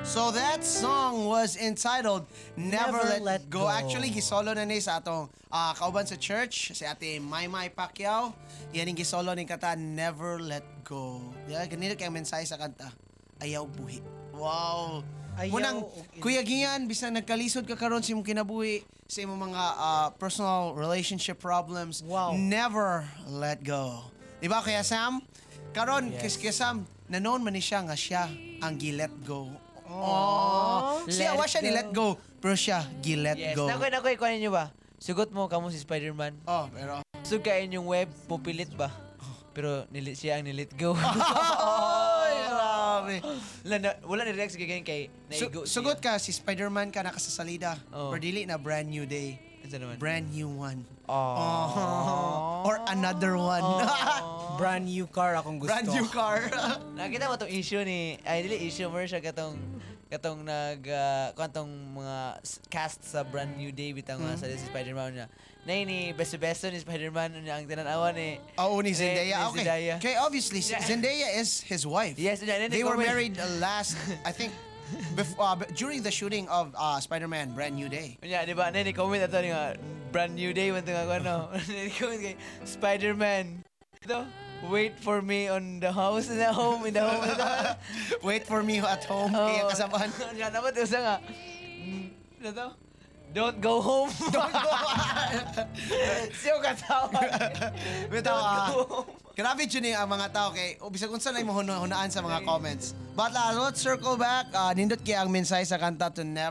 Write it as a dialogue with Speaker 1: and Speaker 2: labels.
Speaker 1: So that song was entitled Never, Let Go. Actually, gisolo na ni sa atong kauban sa church, si Ate Maymay Pacquiao. Yan yung gisolo ni kata Never Let Go. Yeah, ganito kayang mensahe sa kanta. Ayaw buhi. Wow.
Speaker 2: Ayaw,
Speaker 1: Munang, Kuya Gian, bisan nagkalisod ka karon sa imong kinabuhi, sa imong mga personal relationship problems,
Speaker 2: Wow.
Speaker 1: never let go. Diba kaya Sam? Karon,
Speaker 2: Yes.
Speaker 1: kaya Sam, nanoon man ni siya nga siya ang gi-let go. Oh, siya wa siya ni let go, pero siya gi-let
Speaker 3: Yes.
Speaker 1: go.
Speaker 3: Nakoy, kuha ninyo ba? Sugot mo kamo si Spider-Man.
Speaker 1: Oh, pero
Speaker 3: Sugain yung web, pupilit ba? Pero siya ang nilit go.
Speaker 1: Ay, grabe.
Speaker 3: Wala ni Rex ganyan kay naigo siya.
Speaker 1: Sugot ka si Spider-Man ka nakasasalida.
Speaker 3: Oh.
Speaker 1: Or dili na brand new day.
Speaker 3: Ano naman?
Speaker 1: Brand new one.
Speaker 3: Oh.
Speaker 1: Or another one.
Speaker 2: Brand new car akong gusto.
Speaker 1: Brand new car.
Speaker 3: Nakita mo tong issue ni dili issue mo siya katong kantong mga cast sa Brand New Day bitang sa si Spider-Man niya. Nay ni beso-beso ni Spider-Man niya ang tinanawa ni
Speaker 1: Oo, ni Zendaya.
Speaker 3: ni
Speaker 1: Okay.
Speaker 3: Zendaya.
Speaker 1: Okay, obviously, Zendaya is his wife.
Speaker 3: Yes,
Speaker 1: They were married last, I think, during the shooting of Spider-Man Brand New Day.
Speaker 3: Nya, di ba? Nay ni comment ato nga Brand New Day man nga ano. Nay comment kay Spider-Man. Ito, wait for me on the house in the home.
Speaker 1: Wait for me at home. Kaya kasabahan.
Speaker 3: Nya naman usa nga. Ano to? Don't go home.
Speaker 1: Don't go.
Speaker 3: Siyo katawag.
Speaker 1: Bitaw,
Speaker 3: Don't go home.
Speaker 1: grabe dyan ang mga tao kay bisag unsa na mo hunaan sa mga comments. But let's circle back. Nindot kaya ang mensahe sa kanta to never